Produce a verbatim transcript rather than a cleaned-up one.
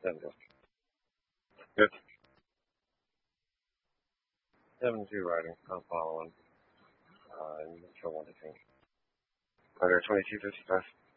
There we go. Good. seven two riding. I'm following. Uh, and control one to two. Under twenty-two fifty-five.